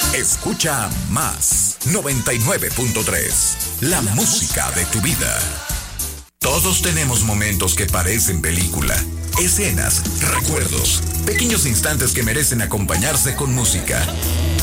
Escucha Más 99.3, la música de tu vida. Todos tenemos momentos que parecen película. Escenas, recuerdos, pequeños instantes que merecen acompañarse con música.